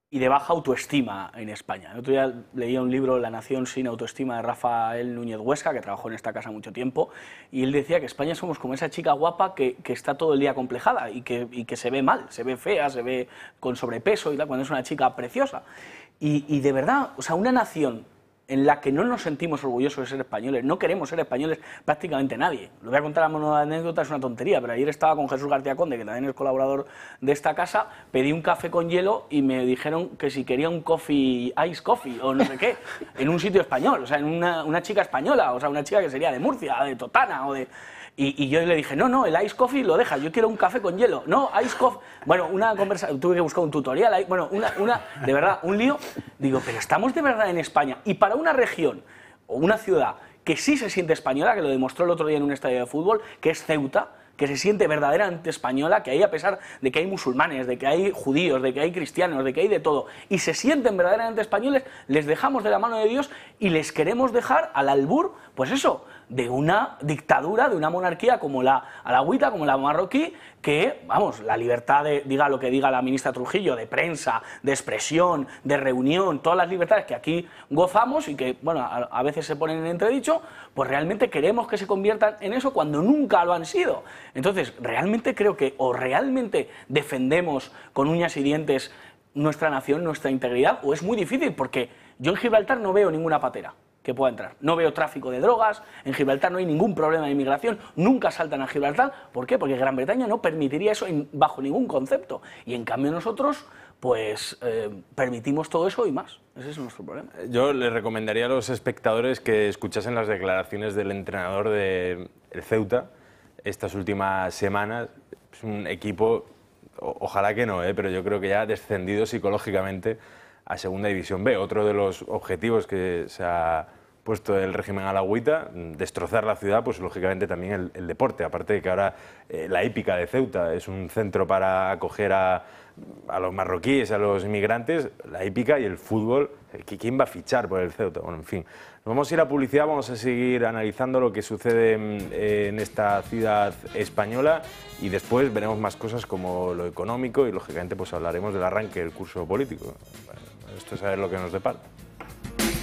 y de baja autoestima en España. El otro día leía un libro, La nación sin autoestima, de Rafael Núñez Huesca, que trabajó en esta casa mucho tiempo, y él decía que España somos como esa chica guapa que está todo el día complejada y que se ve mal, se ve fea, se ve con sobrepeso y tal, cuando es una chica preciosa. Y de verdad, o sea, una nación en la que no nos sentimos orgullosos de ser españoles, no queremos ser españoles prácticamente nadie. Lo voy a contar a modo de anécdota, es una tontería, pero ayer estaba con Jesús García Conde, que también es colaborador de esta casa, pedí un café con hielo y me dijeron que si quería un coffee, ice coffee o no sé qué, en un sitio español, o sea, en una chica española, o sea, una chica que sería de Murcia, de Totana o de... Y yo le dije, no, el ice coffee lo deja, yo quiero un café con hielo. No, ice coffee. Bueno, una conversación, tuve que buscar un tutorial, bueno, de verdad, un lío. Digo, pero estamos de verdad en España. Y para una región o una ciudad que sí se siente española, que lo demostró el otro día en un estadio de fútbol, que es Ceuta, que se siente verdaderamente española, que ahí, a pesar de que hay musulmanes, de que hay judíos, de que hay cristianos, de que hay de todo, y se sienten verdaderamente españoles, les dejamos de la mano de Dios y les queremos dejar al albur, pues eso, de una dictadura, de una monarquía como la alagüita, como la marroquí, que, vamos, la libertad de, diga lo que diga la ministra Trujillo, de prensa, de expresión, de reunión, todas las libertades que aquí gozamos y que, bueno, a veces se ponen en entredicho, pues realmente queremos que se conviertan en eso cuando nunca lo han sido. Entonces, realmente creo que, o realmente defendemos con uñas y dientes nuestra nación, nuestra integridad, o es muy difícil, porque yo en Gibraltar no veo ninguna patera que pueda entrar. No veo tráfico de drogas, en Gibraltar no hay ningún problema de inmigración, nunca saltan a Gibraltar. ¿Por qué? Porque Gran Bretaña no permitiría eso bajo ningún concepto. Y en cambio nosotros, pues, permitimos todo eso y más. Ese es nuestro problema. Yo le recomendaría a los espectadores que escuchasen las declaraciones del entrenador del Ceuta estas últimas semanas. Es un equipo, ojalá que no, pero yo creo que ya ha descendido psicológicamente a Segunda División B. Otro de los objetivos que se ha puesto el régimen alagüita, destrozar la ciudad, pues lógicamente también el deporte. Aparte de que ahora la hípica de Ceuta es un centro para acoger a los marroquíes, a los inmigrantes, la hípica y el fútbol. ¿Quién va a fichar por el Ceuta? Bueno, en fin. Nos vamos a ir a publicidad, vamos a seguir analizando lo que sucede en esta ciudad española y después veremos más cosas como lo económico y lógicamente pues hablaremos del arranque del curso político. Bueno, esto es saber lo que nos depara.